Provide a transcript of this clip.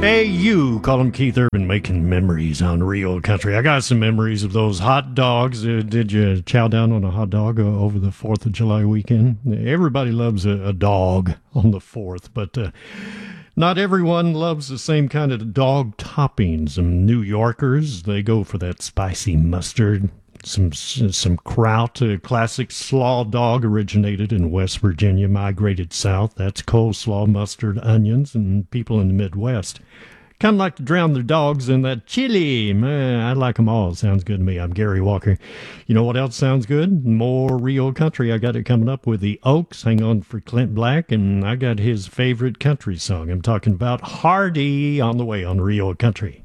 Hey, you, call him Keith Urban, making memories on Real Country. I got some memories of those hot dogs. Did you chow down on a hot dog over the 4th of July weekend? Everybody loves a dog on the 4th, but not everyone loves the same kind of dog toppings. Some New Yorkers, they go for that spicy mustard. Some kraut. Classic slaw dog originated in West Virginia, migrated south. That's coleslaw, mustard, onions, and people in the Midwest kind of like to drown their dogs in that chili. Man, I like them all. Sounds good to me. I'm Gary Walker. You know what else sounds good? More Real Country. I got it coming up with the Oaks. Hang on for Clint Black, and I got his favorite country song. I'm talking about Hardy on the way on Real Country.